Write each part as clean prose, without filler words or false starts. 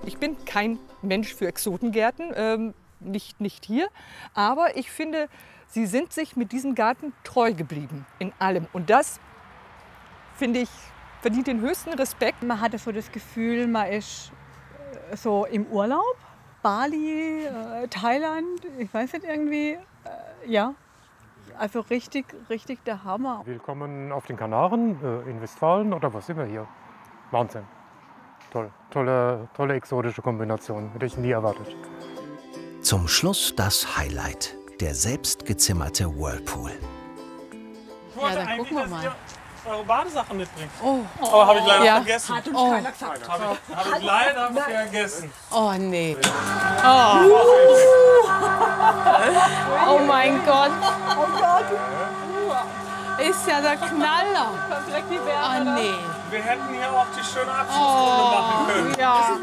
Ich bin kein Mensch für Exotengärten, nicht hier. Aber ich finde, sie sind sich mit diesem Garten treu geblieben in allem. Und das, finde ich, verdient den höchsten Respekt. Man hatte so das Gefühl, man ist so im Urlaub. Bali, Thailand, ich weiß nicht, irgendwie, ja. Also richtig der Hammer. Willkommen auf den Kanaren, in Westfalen oder was sind wir hier? Wahnsinn. Toll. Tolle exotische Kombination. Hätte ich nie erwartet. Zum Schluss das Highlight, der selbstgezimmerte Whirlpool. Ich wollte dann gucken wir mal. eure Badesachen mitbringen. Oh. Aber habe ich leider vergessen. Hat uns keiner gesagt. Habe ich leider vergessen. Oh nee. Oh. Oh mein Gott. Oh Gott. Ist ja der Knaller. Oh nee. Wir hätten hier auch die schöne Abschlussrunde machen können. Ja.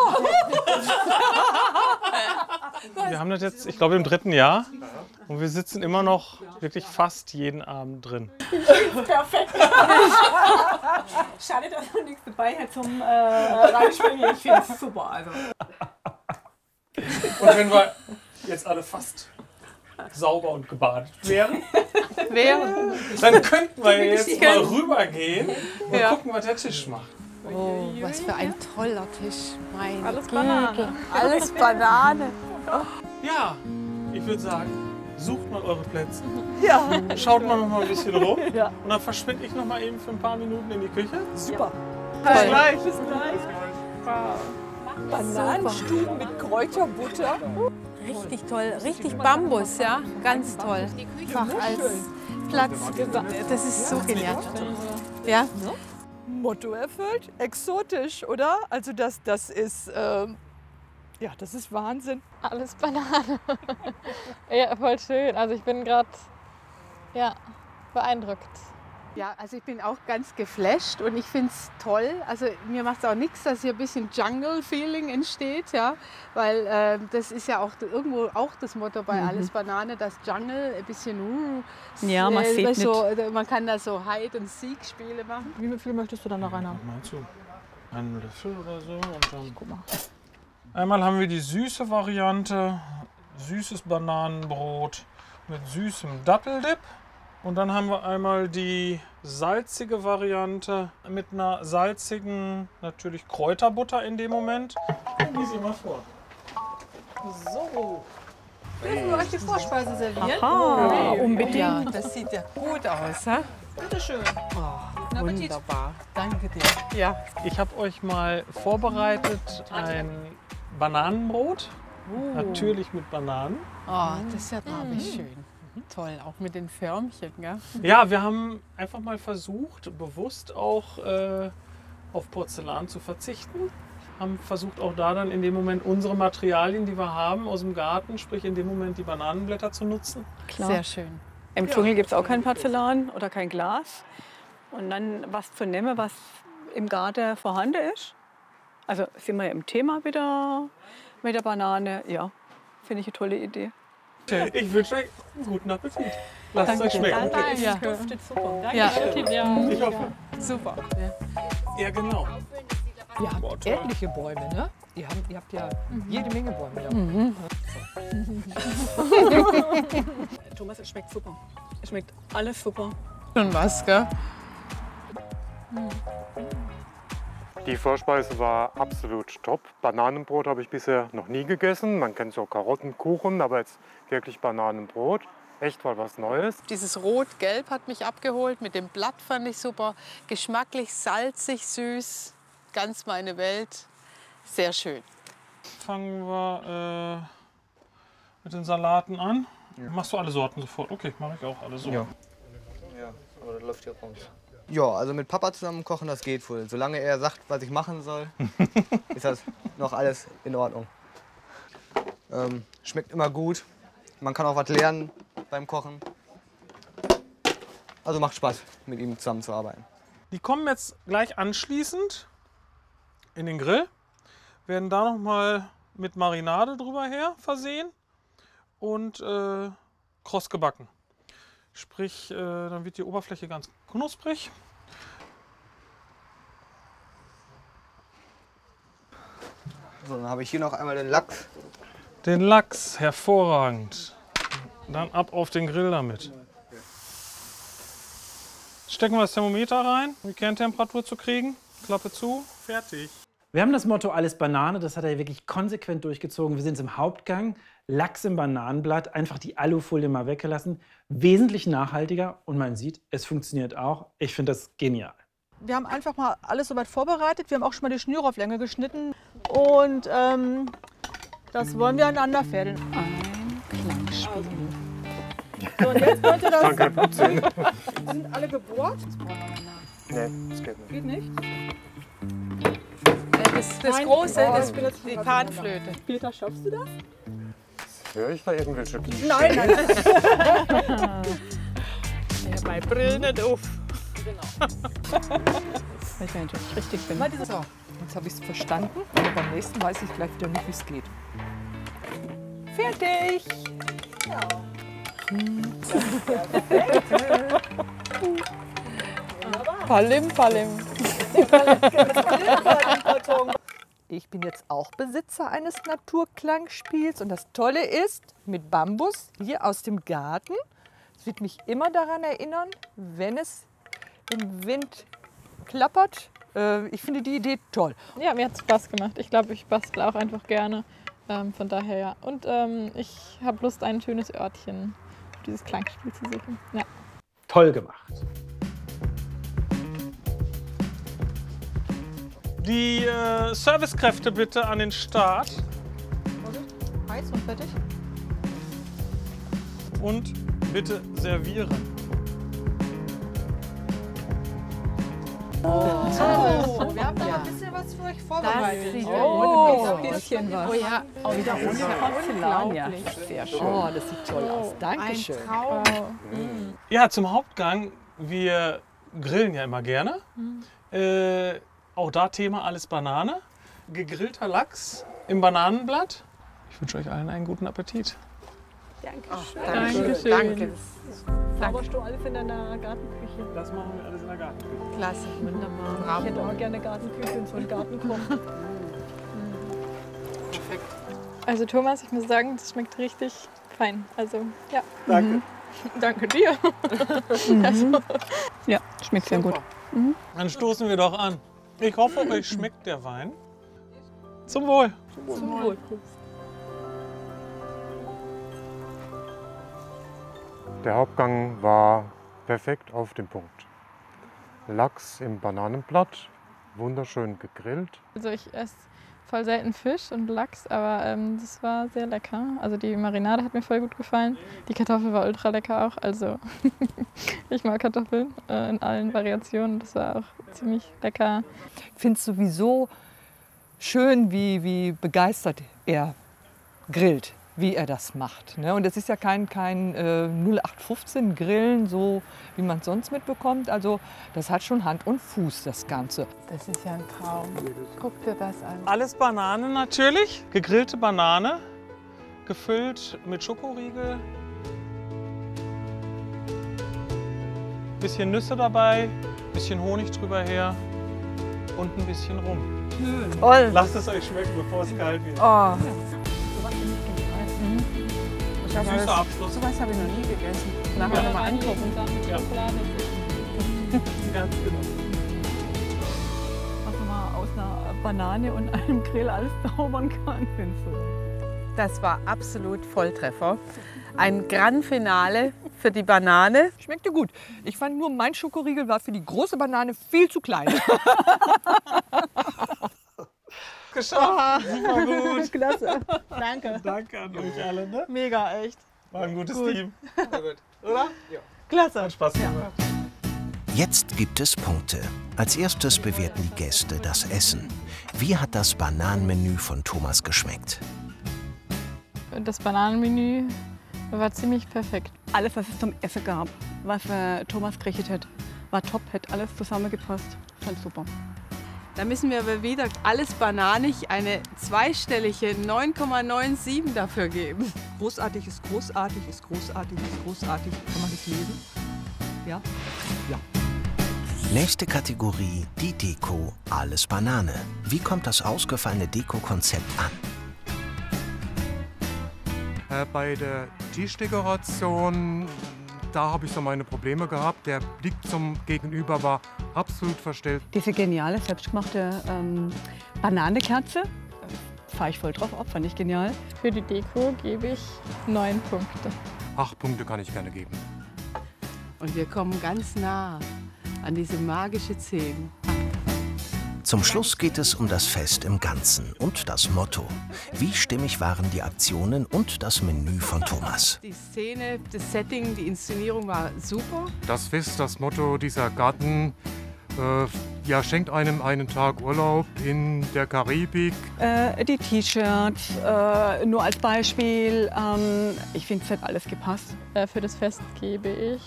Wir haben das jetzt, ich glaube, im 3. Jahr. Und wir sitzen immer noch wirklich fast jeden Abend drin. Perfekt. Schade, dass noch nichts dabei hat zum Reinspringen. Ich finde es super. Also. Und wenn wir jetzt alle fast sauber und gebadet wären, dann könnten wir jetzt mal rübergehen und gucken, was der Tisch macht. Oh, was für ein toller Tisch. Meine Alles Güte. Banane. Alles Banane. Ja, ich würde sagen, sucht mal eure Plätze. Ja. Schaut mal noch mal ein bisschen rum. Ja. Und dann verschwinde ich noch mal eben für ein paar Minuten in die Küche. Super. Bis gleich. Bis gleich. Bananenstuben mit Kräuterbutter. Richtig toll. Richtig Bambus, ja. Ganz toll. Einfach als Platz. Das ist so genial. Ja. Motto erfüllt, exotisch, oder? Also das ist, ja, das ist Wahnsinn. Alles Banane. Ja, voll schön. Also ich bin gerade beeindruckt. Ja, also ich bin auch ganz geflasht und ich finde es toll. Also mir macht es auch nichts, dass hier ein bisschen Jungle-Feeling entsteht, ja, weil das ist ja auch irgendwo auch das Motto bei Alles Banane, das Jungle ein bisschen Ja, man sieht so, man kann da so Hide-and-Seek-Spiele machen. Wie viel möchtest du dann da rein haben? Mal zu. Einen Löffel oder so und dann guck mal. Einmal haben wir die süße Variante, süßes Bananenbrot mit süßem Datteldip. Und dann haben wir einmal die salzige Variante mit einer salzigen, natürlich Kräuterbutter in dem Moment. Ich lese mal vor. So. Dürfen wir euch die Vorspeise servieren? Ah, unbedingt. Ja, das sieht ja gut aus. Ha? Bitte schön. Oh, wunderbar. Danke dir. Ja. Ich habe euch mal vorbereitet ein Bananenbrot. Natürlich mit Bananen. Oh, das ist ja drauf schön. Toll, auch mit den Förmchen. Gell? Ja, wir haben einfach mal versucht, bewusst auch auf Porzellan zu verzichten. Haben versucht auch da dann in dem Moment unsere Materialien, die wir haben aus dem Garten, sprich in dem Moment die Bananenblätter zu nutzen. Klar. Sehr schön. Im Dschungel gibt es auch kein Porzellan oder kein Glas. Und dann was zu nehmen, was im Garten vorhanden ist. Also sind wir im Thema wieder mit der Banane. Ja, finde ich eine tolle Idee. Ich wünsche euch einen guten Appetit. Lasst es euch schmecken. Ja. Duftet super. Danke. Ja. Ich hoffe. Super. Ja, genau. Ihr habt Boah, toll. etliche Bäume, ne? Ihr habt ja jede Menge Bäume. Ja. Thomas, es schmeckt super. Es schmeckt alles super. Und was, gell? Die Vorspeise war absolut top. Bananenbrot habe ich bisher noch nie gegessen. Man kennt so Karottenkuchen, aber jetzt wirklich Bananenbrot. Echt mal was Neues. Dieses Rot-Gelb hat mich abgeholt. Mit dem Blatt fand ich super. Geschmacklich, salzig, süß. Ganz meine Welt. Sehr schön. Fangen wir mit den Salaten an. Machst du alle Sorten sofort? Okay, mache ich auch alle Sorten. Ja. Ja, aber das läuft hier raus. Ja, also mit Papa zusammen kochen, das geht wohl. Solange er sagt, was ich machen soll, ist das noch alles in Ordnung. Schmeckt immer gut. Man kann auch was lernen beim Kochen. Also macht Spaß, mit ihm zusammenzuarbeiten. Die kommen jetzt gleich anschließend in den Grill, werden da noch mal mit Marinade drüber her versehen und kross gebacken. Sprich, dann wird die Oberfläche ganz knusprig. So, dann habe ich hier noch einmal den Lachs. Den Lachs, hervorragend. Dann ab auf den Grill damit. Stecken wir das Thermometer rein, um die Kerntemperatur zu kriegen. Klappe zu, fertig. Wir haben das Motto Alles Banane, das hat er wirklich konsequent durchgezogen. Wir sind im Hauptgang, Lachs im Bananenblatt, einfach die Alufolie mal weggelassen. Wesentlich nachhaltiger und man sieht, es funktioniert auch. Ich finde das genial. Wir haben einfach mal alles soweit vorbereitet. Wir haben auch schon mal die Schnüre auf Länge geschnitten. Und das wollen wir aneinander fädeln. Ein Klangspiel. So, und jetzt wollt ihr das... Sind alle gebohrt? Nee, das geht nicht. Geht nicht? Das Große, das ist die Panflöte. Peter, schaffst du das? Höre ich da irgendwelche Klischees? Nein, nein. Ja, meine Brille nicht auf. Genau. Ich natürlich richtig bin. So, jetzt habe ich es verstanden, aber beim nächsten weiß ich gleich wieder nicht, wie es geht. Fertig! Ja. Palim, palim. Ich bin jetzt auch Besitzer eines Naturklangspiels und das Tolle ist, mit Bambus hier aus dem Garten. Es wird mich immer daran erinnern, wenn es im Wind klappert. Ich finde die Idee toll. Ja, mir hat es Spaß gemacht. Ich glaube, ich bastle auch einfach gerne. Von daher ja. Und ich habe Lust, ein schönes Örtchen für dieses Klangspiel zu suchen. Ja. Toll gemacht. Die Servicekräfte bitte an den Start. Heiß und fertig. Und bitte servieren. Wir haben da ein bisschen was für euch vorbereitet. Oh, ein bisschen was. Oh ja, Auch wieder ohne Porzellan. Ja, sehr schön. Oh, das sieht toll aus. Dankeschön. ein Traum. Ja, zum Hauptgang. Wir grillen ja immer gerne. Auch da Thema Alles Banane. Gegrillter Lachs im Bananenblatt. Ich wünsche euch allen einen guten Appetit. Dankeschön. Danke. Zauberst du alles in deiner Gartenküche? Das machen wir alles in der Gartenküche. Klasse. Wunderbar. Ich hätte auch gerne eine Gartenküche in so einen Garten kommen. Also Thomas, ich muss sagen, das schmeckt richtig fein. Also ja. Danke. Danke dir. Ja, schmeckt sehr gut. Dann stoßen wir doch an. Ich hoffe, euch schmeckt der Wein. Zum Wohl. Zum Wohl. Der Hauptgang war perfekt auf den Punkt. Lachs im Bananenblatt, wunderschön gegrillt. Also ich esse voll selten Fisch und Lachs, aber das war sehr lecker. Also die Marinade hat mir voll gut gefallen. Die Kartoffel war ultra lecker auch. Also ich mag Kartoffeln in allen Variationen. Das war auch ziemlich lecker. Ich finde es sowieso schön, wie begeistert er grillt, wie er das macht. Ne? Und es ist ja kein 0815 Grillen, so wie man es sonst mitbekommt. Also das hat schon Hand und Fuß, das Ganze. Das ist ja ein Traum. Guck dir das an. Alles Banane natürlich. Gegrillte Banane, gefüllt mit Schokoriegel. Bisschen Nüsse dabei, bisschen Honig drüber her und ein bisschen Rum. Toll. Lasst es euch schmecken, bevor es kalt wird. Oh. Süßer Abschluss. Sowas habe ich noch nie gegessen. Nachher nochmal angucken. Ja. Ganz genau. Was man aus einer Banane und einem Grill alles zaubern kann. Das war absolut Volltreffer. Ein Grand Finale für die Banane. Schmeckte gut. Ich fand nur, mein Schokoriegel war für die große Banane viel zu klein. Geschafft. Super gut. Klasse. Danke. Danke an euch alle. Ne? Mega, echt. War ein gutes Team. Oder? Ja. Klasse. Hat Spaß gemacht. Jetzt gibt es Punkte. Als erstes bewerten die Gäste das Essen. Wie hat das Bananenmenü von Thomas geschmeckt? Das Bananenmenü war ziemlich perfekt. Alles, was es zum Essen gab, was Thomas gerichtet hat, war top, hat alles zusammengepasst. Fand super. Da müssen wir aber wieder alles bananig eine zweistellige 9,97 dafür geben. Großartig ist großartig, ist großartig, ist großartig. Kann man das lesen? Ja? Ja. Nächste Kategorie, die Deko, alles Banane. Wie kommt das ausgefallene Deko-Konzept an? Bei der Tischdekoration, da habe ich so meine Probleme gehabt. Der Blick zum Gegenüber war absolut verstellt. Diese geniale, selbstgemachte Bananenkerze, fahre ich voll drauf ab, fand ich genial. Für die Deko gebe ich 9 Punkte. 8 Punkte kann ich gerne geben. Und wir kommen ganz nah an diese magische 10. Zum Schluss geht es um das Fest im Ganzen und das Motto. Wie stimmig waren die Aktionen und das Menü von Thomas? Die Szene, das Setting, die Inszenierung war super. Das Fest, das Motto, dieser Garten, ja, schenkt einem einen Tag Urlaub in der Karibik. Die T-Shirts, nur als Beispiel. Ich finde, es hat alles gepasst. Für das Fest gebe ich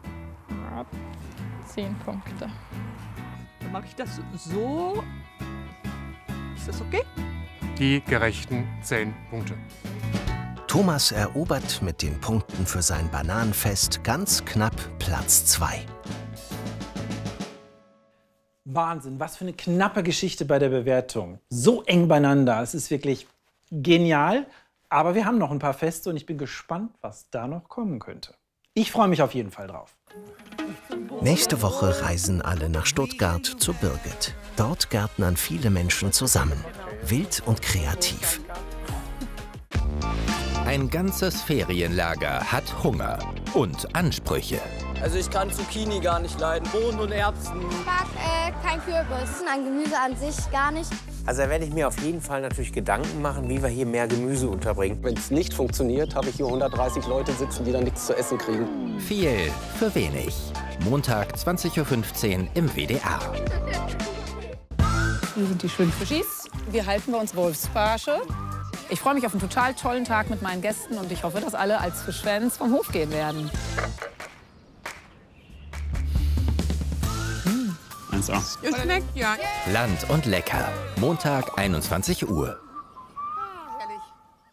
10 Punkte. Dann mache ich das so. Ist das okay? Die gerechten 10 Punkte. Thomas erobert mit den Punkten für sein Bananenfest ganz knapp Platz 2. Wahnsinn, was für eine knappe Geschichte bei der Bewertung. So eng beieinander, es ist wirklich genial. Aber wir haben noch ein paar Feste und ich bin gespannt, was da noch kommen könnte. Ich freue mich auf jeden Fall drauf. Nächste Woche reisen alle nach Stuttgart zu Birgit. Dort gärtnern viele Menschen zusammen. Wild und kreativ. Ein ganzes Ferienlager hat Hunger und Ansprüche. Also ich kann Zucchini gar nicht leiden, Bohnen und Erbsen. Ich mag kein Kürbis, an Gemüse an sich gar nicht. Also da werde ich mir auf jeden Fall natürlich Gedanken machen, wie wir hier mehr Gemüse unterbringen. Wenn es nicht funktioniert, habe ich hier 130 Leute sitzen, die dann nichts zu essen kriegen. Viel für wenig. Montag 20:15 Uhr im WDR. Wir sind die Schwindfischis. Wir halten bei uns Wolfsbarsche. Ich freue mich auf einen total tollen Tag mit meinen Gästen und ich hoffe, dass alle als Fischfans vom Hof gehen werden. 1A. Es schmeckt, ja. Land und lecker. Montag 21 Uhr.